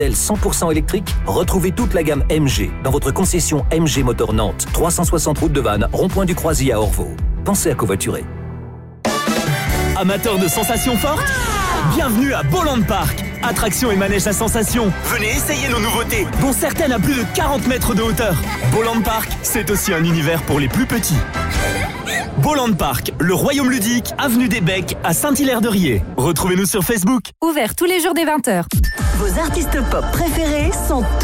100% électrique, retrouvez toute la gamme MG dans votre concession MG Motor Nantes, 360 route de Vannes, rond-point du Croisier à Orvaux. Pensez à covoiturer. Amateurs de sensations fortes, bienvenue à Bolland Park. Attractions et manèges à sensations. Venez essayer nos nouveautés, dont certaines à plus de 40 mètres de hauteur. Bolland Park, c'est aussi un univers pour les plus petits. Bolland Park, le royaume ludique, avenue des Becs à Saint-Hilaire-de-Riez. Retrouvez-nous sur Facebook. Ouvert tous les jours dès 20h. Vos artistes pop préférés sont